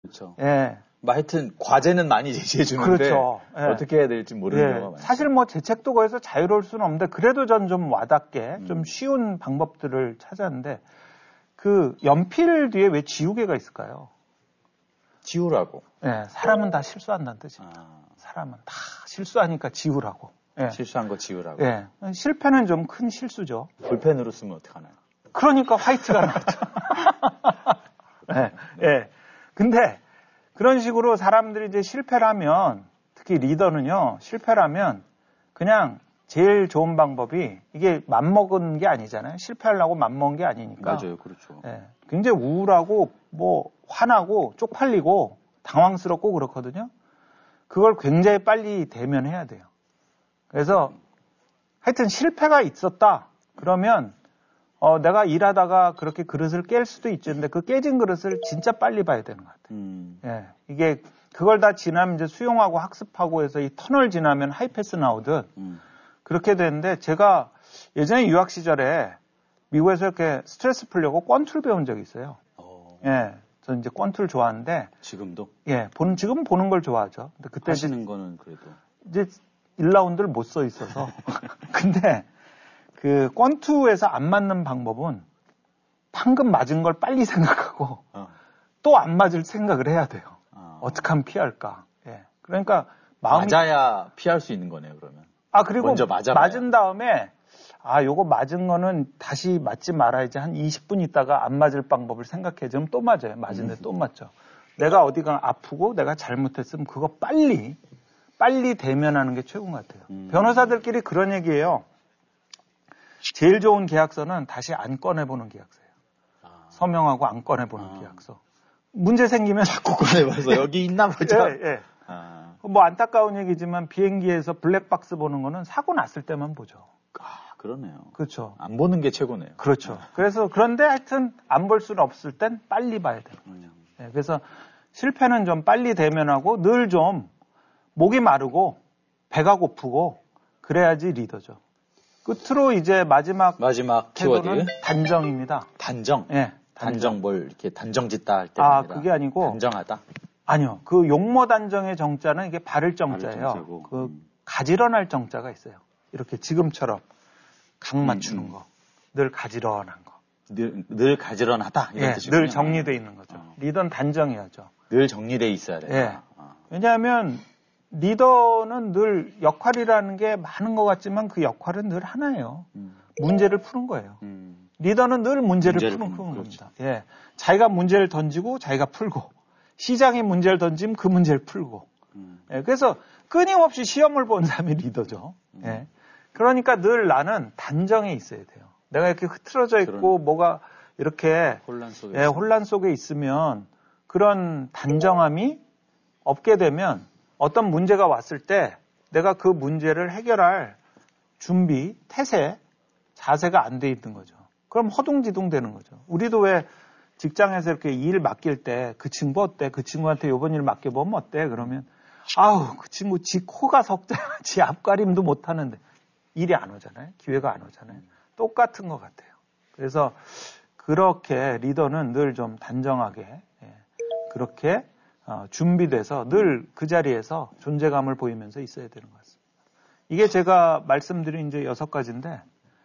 그렇죠. 예. 뭐 하여튼 과제는 많이 제시해 주는데 그렇죠. 예. 어떻게 해야 될지 모르는 예. 경우가 많죠. 사실 뭐 제 책도 거기서 자유로울 수는 없는데 그래도 전 좀 와닿게 좀 쉬운 방법들을 찾았는데 그 연필 뒤에 왜 지우개가 있을까요? 지우라고. 예. 사람은 다 실수한다는 뜻입니다. 사람은 다 실수하니까 지우라고. 예. 실수한 거 지우라고. 예. 실패는 좀 큰 실수죠. 볼펜으로 쓰면 어떡하나요? 그러니까 화이트가 나왔죠. 예. 예. 근데 그런 식으로 사람들이 이제 실패를 하면 특히 리더는요, 실패를 하면 그냥 제일 좋은 방법이 이게 맘먹은 게 아니잖아요. 실패하려고 맘먹은 게 아니니까. 맞아요. 그렇죠. 예. 굉장히 우울하고 뭐 화나고 쪽팔리고 당황스럽고 그렇거든요. 그걸 굉장히 빨리 대면해야 돼요. 그래서 하여튼 실패가 있었다. 그러면 내가 일하다가 그렇게 그릇을 깰 수도 있는데 그 깨진 그릇을 진짜 빨리 봐야 되는 것 같아요. 예, 이게 그걸 다 지나면 이제 수용하고 학습하고 해서 이 터널 지나면 하이패스 나오듯 그렇게 되는데 제가 예전에 유학 시절에 미국에서 이렇게 스트레스 풀려고 권투를 배운 적이 있어요. 예, 저는 이제 권투를 좋아하는데 지금도? 예, 지금 보는 걸 좋아하죠. 근데 그때 하시는 거는 그래도 이제 1라운드를 못 써 있어서 근데 그 권투에서 안 맞는 방법은 방금 맞은 걸 빨리 생각하고 또 안 맞을 생각을 해야 돼요. 어떻게 하면 피할까? 예. 그러니까 마음이 맞아야 피할 수 있는 거네요, 그러면. 그리고 먼저 맞은 다음에 요거 맞은 거는 다시 맞지 말아야지 한 20분 있다가 안 맞을 방법을 생각해 주면 또 맞아요. 맞은데 또 맞죠. 내가 어디가 아프고 내가 잘못했으면 그거 빨리 대면하는 게 최고인 것 같아요. 변호사들끼리 그런 얘기예요. 제일 좋은 계약서는 다시 안 꺼내보는 계약서예요. 서명하고 안 꺼내보는 계약서. 문제 생기면 자꾸 꺼내봐서 여기 있나 보자. 예, 예. 뭐 안타까운 얘기지만 비행기에서 블랙박스 보는 거는 사고 났을 때만 보죠. 그러네요. 그렇죠. 안 보는 게 최고네요. 그렇죠. 그래서 그런데 하여튼 안 볼 수는 없을 땐 빨리 봐야 되는 거죠. 예, 그래서 실패는 좀 빨리 대면하고 늘 좀 목이 마르고 배가 고프고 그래야지 리더죠. 끝으로 이제 마지막 키워드 단정입니다. 단정? 예. 단정 뭘 이렇게 단정 짓다 할 때 아니라 그게 아니고 단정하다? 아니요. 그 용모 단정의 정자는 이게 바를 정자예요. 그 가지런할 정자가 있어요. 이렇게 지금처럼 각 맞추는 거. 늘 가지런한 거. 늘 가지런하다 이런 뜻이군요. 늘 정리되어 있는 거죠. 리더는 단정해야죠. 늘 정리되어 있어야 돼요. 예. 왜냐하면 리더는 늘 역할이라는 게 많은 것 같지만 그 역할은 늘 하나예요. 문제를 푸는 거예요. 리더는 늘 문제를 푸는 겁니다. 예. 자기가 문제를 던지고 자기가 풀고 시장이 문제를 던지면 그 문제를 풀고 예. 그래서 끊임없이 시험을 본 사람이 리더죠. 예. 그러니까 늘 나는 단정에 있어야 돼요. 내가 이렇게 흐트러져 있고 뭐가 이렇게 혼란 속에 있으면 그런 단정함이 없게 되면 어떤 문제가 왔을 때 내가 그 문제를 해결할 준비, 태세, 자세가 안 돼 있는 거죠. 그럼 허둥지둥 되는 거죠. 우리도 왜 직장에서 이렇게 일 맡길 때 그 친구 어때? 그 친구한테 요번 일 맡겨보면 어때? 그러면 그 친구 지 코가 석자, 지 앞가림도 못하는데 일이 안 오잖아요. 기회가 안 오잖아요. 똑같은 것 같아요. 그래서 그렇게 리더는 늘 좀 단정하게 그렇게 준비돼서 늘 그 자리에서 존재감을 보이면서 있어야 되는 것 같습니다. 이게 제가 말씀드린 이제 6가지인데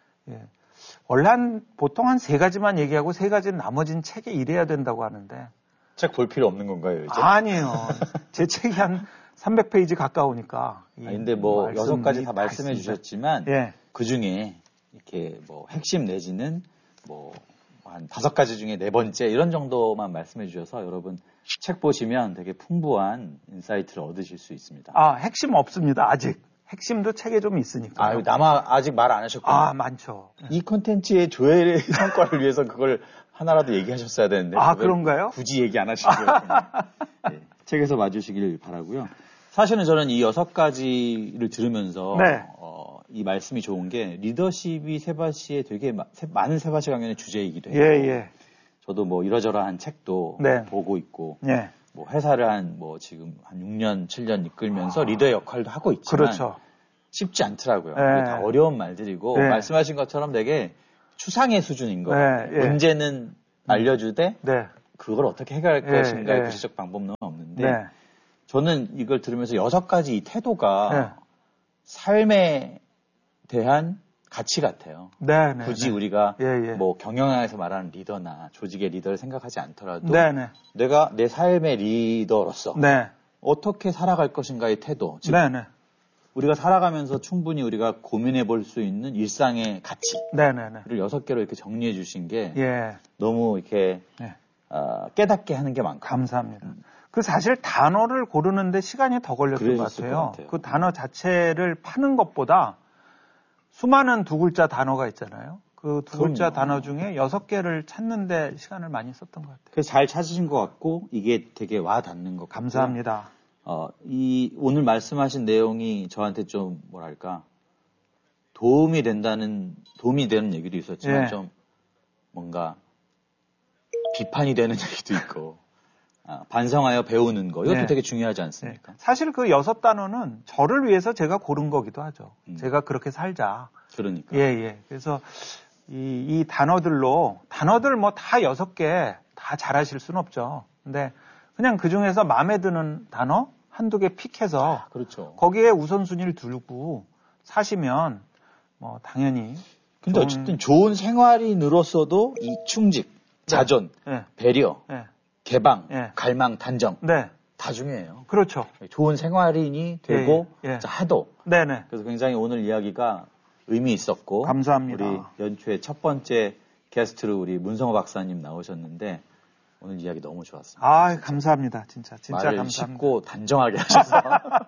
원래 보통 한 3가지만 얘기하고 3가지는 나머지는 책에 일해야 된다고 하는데 책 볼 필요 없는 건가요, 이제? 아니에요. 제 책이 한 300페이지 가까우니까. 근데 뭐 6가지 다 말씀해 주셨지만 그 중에 이렇게 뭐 핵심 내지는 뭐 한 5가지 중에 4번째 이런 정도만 말씀해 주셔서 여러분 책 보시면 되게 풍부한 인사이트를 얻으실 수 있습니다. 핵심 없습니다. 아직. 핵심도 책에 좀 있으니까. 아직 말 안 하셨군요. 많죠. 이 콘텐츠의 조회의 성과를 위해서 그걸 하나라도 얘기하셨어야 되는데. 그런가요? 굳이 얘기 안 하시고요. 네, 책에서 봐주시길 바라고요. 사실은 저는 이 6가지를 들으면서 이 말씀이 좋은 게 리더십이 세바시의 되게 많은 세바시 강연의 주제이기도 해요. 저도 뭐 이러저러한 책도 보고 있고 뭐 회사를 지금 한 6년, 7년 이끌면서 리더의 역할도 하고 있지만 쉽지 않더라고요. 이게 다 어려운 말들이고 말씀하신 것처럼 되게 추상의 수준인 거예요. 문제는 알려주되 그걸 어떻게 해결할 것인가의 구체적 방법은 없는데 저는 이걸 들으면서 6가지 이 태도가 삶에 대한 가치 같아요. 굳이 우리가 뭐 경영학에서 말하는 리더나 조직의 리더를 생각하지 않더라도 내가 내 삶의 리더로서 어떻게 살아갈 것인가의 태도, 즉 우리가 살아가면서 충분히 우리가 고민해 볼 수 있는 일상의 가치를 6개로 이렇게 정리해 주신 게 너무 이렇게 깨닫게 하는 게 많고 감사합니다. 그 사실 단어를 고르는데 시간이 더 걸렸던 것 같아요. 그 단어 자체를 파는 것보다 수많은 2글자 단어가 있잖아요. 그 2글자 단어 중에 6개를 찾는데 시간을 많이 썼던 것 같아요. 그래서 잘 찾으신 것 같고 이게 되게 와 닿는 것 같아요. 감사합니다. 오늘 말씀하신 내용이 저한테 좀 뭐랄까 도움이 되는 얘기도 있었지만 좀 뭔가 비판이 되는 얘기도 있고 반성하여 배우는 거 이것도 되게 중요하지 않습니까? 사실 그 6단어는 저를 위해서 제가 고른 거기도 하죠. 제가 그렇게 살자. 그러니까. 그래서 이 단어들 뭐 다 6개 다 잘하실 수는 없죠. 근데 그냥 그 중에서 마음에 드는 단어 한두 개 픽해서 그렇죠. 거기에 우선순위를 두고 사시면 뭐 당연히 근데 어쨌든 좋은 생활이 늘었어도 이 충직, 자존, 배려, 개방, 갈망, 단정 다 중요해요. 그렇죠. 좋은 생활인이 되고 하도. 그래서 굉장히 오늘 이야기가 의미 있었고 감사합니다. 우리 연초에 첫 번째 게스트로 우리 문성호 박사님 나오셨는데 오늘 이야기 너무 좋았습니다. 감사합니다. 진짜 말을 감사합니다. 쉽고 단정하게 하셔서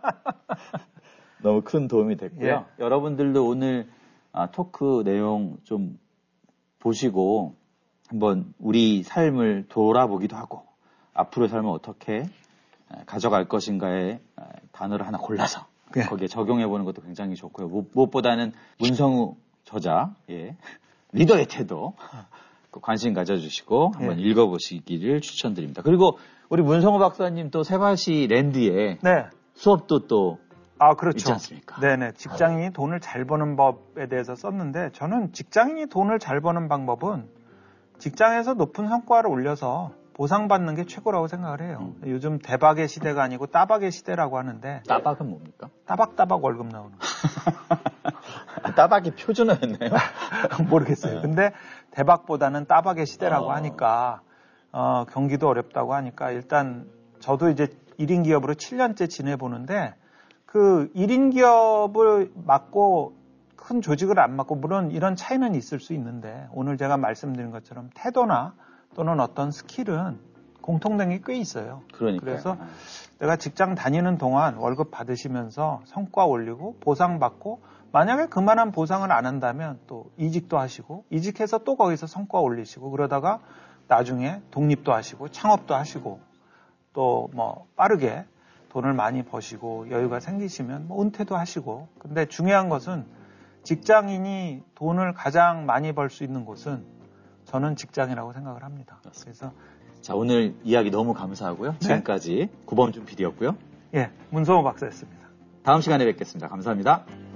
너무 큰 도움이 됐고요. 여러분들도 오늘 토크 내용 좀 보시고 한번 우리 삶을 돌아보기도 하고 앞으로의 삶을 어떻게 가져갈 것인가의 단어를 하나 골라서 거기에 적용해보는 것도 굉장히 좋고요. 무엇보다는 문성우 저자 리더의 태도 관심 가져주시고 한번 읽어보시기를 추천드립니다. 그리고 우리 문성호 박사님 또 세바시 랜드에 수업도 또 그렇죠. 있지 않습니까? 직장인이 돈을 잘 버는 법에 대해서 썼는데 저는 직장인이 돈을 잘 버는 방법은 직장에서 높은 성과를 올려서 보상받는 게 최고라고 생각을 해요. 요즘 대박의 시대가 아니고 따박의 시대라고 하는데 따박은 뭡니까? 따박따박 월급 나오는 거. 따박이 표준어였나요? 모르겠어요. 근데 대박보다는 따박의 시대라고 하니까 경기도 어렵다고 하니까 일단 저도 이제 1인 기업으로 7년째 지내보는데 그 1인 기업을 맡고 큰 조직을 안 맡고 물론 이런 차이는 있을 수 있는데 오늘 제가 말씀드린 것처럼 태도나 또는 어떤 스킬은 공통된 게 꽤 있어요. 그러니까요. 그래서 내가 직장 다니는 동안 월급 받으시면서 성과 올리고 보상받고 만약에 그만한 보상을 안 한다면 또 이직도 하시고 이직해서 또 거기서 성과 올리시고 그러다가 나중에 독립도 하시고 창업도 하시고 또 뭐 빠르게 돈을 많이 버시고 여유가 생기시면 뭐 은퇴도 하시고 근데 중요한 것은 직장인이 돈을 가장 많이 벌 수 있는 곳은 저는 직장이라고 생각을 합니다. 그래서 자 오늘 이야기 너무 감사하고요. 지금까지 구범준 PD였고요. 문성호 박사였습니다. 다음 시간에 뵙겠습니다. 감사합니다.